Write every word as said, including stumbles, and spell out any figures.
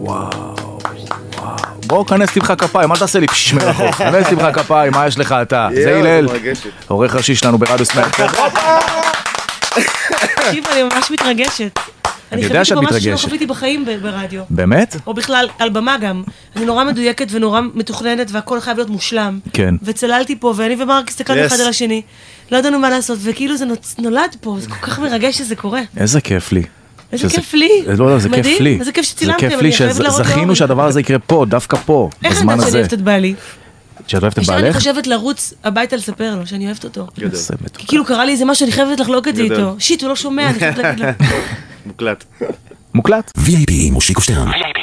וואו, וואו. בוא, כנס תמחא כפיים, אל תעשה לי פשש מרחוק. כנס תמחא כפיים, מה יש לך אתה? זה הלל, עורך ראשי שלנו ברדיו סמארטפון. תקשיב, אני ממש מתרגשת. אני יודע שאת מתרגשת. אני חוויתי ממש שלא חוויתי בחיים ברדיו. באמת? או בכלל, על במה גם. אני נורא מדויקת ונורא מתוכננת, והכל חייב להיות מושלם. כן. וצללתי פה, ואני ומרק הסתכלנו אחד על השני. לא ידענו מה לעשות, וכאילו זה נולד פה, זה כל כך מרגש שזה קורה. איזה כיף לי. איזה כיף לי. לא, לא, זה כיף לי. איזה כיף שצילמתם. זה כיף לי שזכינו שהדבר הזה יקרה פה, דווקא פה, בזמן הזה. איך לדעת שאני אוהבת את בעלי? שאת אוהבת את בעלך? אני חושבת לרוץ הביתה לספר לו שאני אוהבת אותו. גדול. כי כאילו קרה לי איזה משהו, אני חייבת לחלוק את זה איתו. שיט, הוא לא שומע, אני חייבת להגיד לו. מוקלט. מוקלט. וי איי פי מושיקו שטרן.